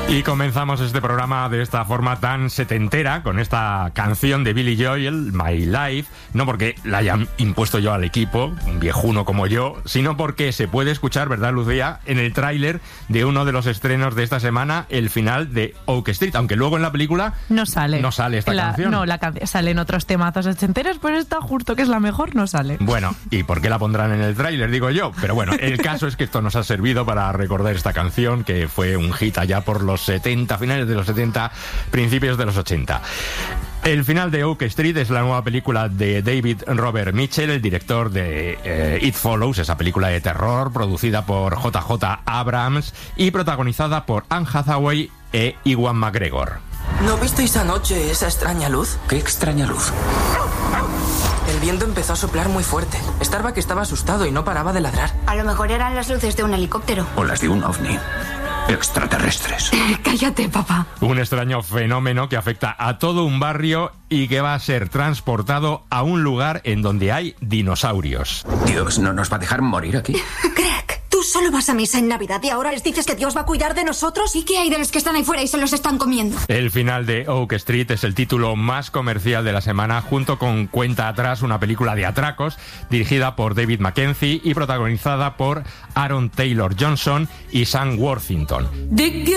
Y comenzamos este programa de esta forma tan setentera, con esta canción de Billy Joel, My Life, no porque la hayan impuesto yo al equipo, un viejuno como yo, sino porque se puede escuchar, ¿verdad, Lucía?, en el tráiler de uno de los estrenos de esta semana, el final de Oak Street, aunque luego en la película no sale esta canción. No, salen otros temazos ochenteros, pero esta justo que es la mejor no sale. Bueno, ¿y por qué la pondrán en el tráiler, digo yo? Pero bueno, el caso es que esto nos ha servido para recordar esta canción, que fue un hit allá por los 70, finales de los 70, principios de los 80. El final de Oak Street es la nueva película de David Robert Mitchell, el director de It Follows, esa película de terror producida por J.J. Abrams y protagonizada por Anne Hathaway e Ewan McGregor. ¿No visteis anoche esa extraña luz? ¿Qué extraña luz? El viento empezó a soplar muy fuerte. Starbuck estaba asustado y no paraba de ladrar. A lo mejor eran las luces de un helicóptero. O las de un ovni. Extraterrestres. Cállate, papá. Un extraño fenómeno que afecta a todo un barrio y que va a ser transportado a un lugar en donde hay dinosaurios. Dios no nos va a dejar morir aquí. Craig, tú solo vas a misa en Navidad y ahora les dices que Dios va a cuidar de nosotros. ¿Y qué hay de los que están ahí fuera y se los están comiendo? El final de Oak Street es el título más comercial de la semana, junto con Cuenta Atrás, una película de atracos dirigida por David Mackenzie y protagonizada por Aaron Taylor Johnson y Sam Worthington.